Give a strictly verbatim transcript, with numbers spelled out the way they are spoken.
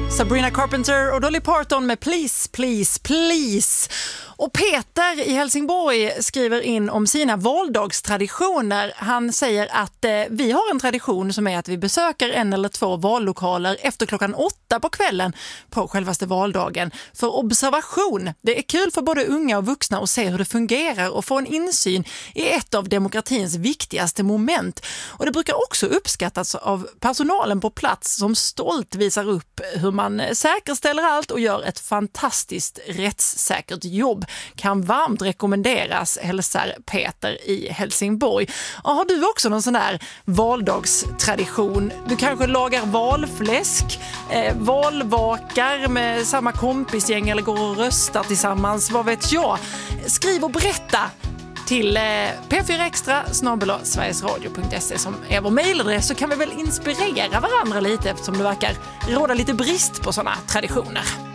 Sabrina Carpenter och Dolly Parton med Please, Please, Please. Och Peter i Helsingborg skriver in om sina valdagstraditioner. Han säger att eh, vi har en tradition som är att vi besöker en eller två vallokaler efter klockan åtta på kvällen på självaste valdagen för observation. Det är kul för både unga och vuxna att se hur det fungerar och få en insyn i ett av demokratins viktigaste moment. Och det brukar också uppskattas av personalen på plats som stolt visar upp hur man säkerställer allt och gör ett fantastiskt rättssäkert jobb. Kan varmt rekommenderas, hälsar Peter i Helsingborg. Och har du också någon sån där valdagstradition? Du kanske lagar valfläsk, eh, valvakar med samma kompisgäng eller går och röstar tillsammans, vad vet jag? Skriv och berätta till eh, p fyra extra snabel-a sverigesradio punkt se som är vår mejladress, så kan vi väl inspirera varandra lite eftersom det verkar råda lite brist på såna traditioner.